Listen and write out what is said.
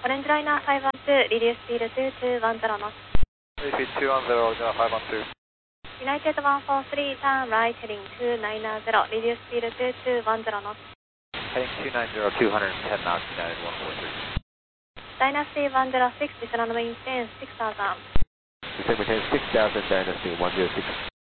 Orange Liner 512, reduce speed to 210 knots. Repeat 210, Liner 512. United 143, turn right heading 290, reduce speed to 210 knots. Heading 290, 210 knots, United 143. Dynasty 106, descend on maintain 6000. Descend maintain 6000, Dynasty 106.